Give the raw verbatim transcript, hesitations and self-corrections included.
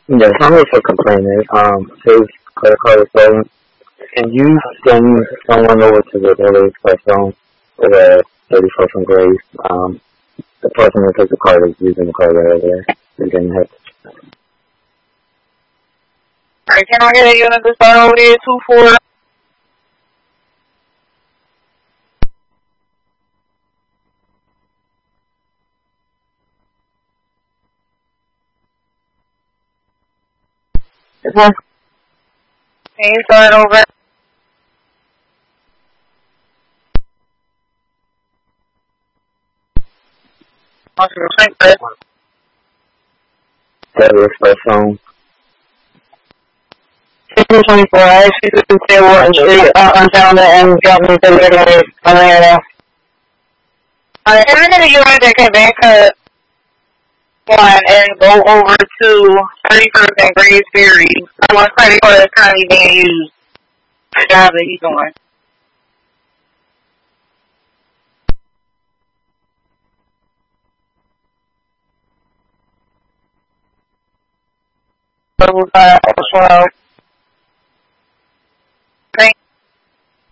Yes, I'm here for complaining. Um, his credit card is stolen. Can you send someone over to the Daily Express zone for the thirty-first and Grace? Um, the person who took the card is using the card right over there. He's getting hit. Alright, can I get a unit to start over there? two four. This one. Can you start over? Daily Express zone. fifteen twenty-four, I actually didn't say what Street, uh, unfound it and got me to the regular on there now. Alright, can I get a unit that can back up one and go over to thirty-first and Grace Ferry? One credit card is currently being used. The job that he's doing. Level five, twelve.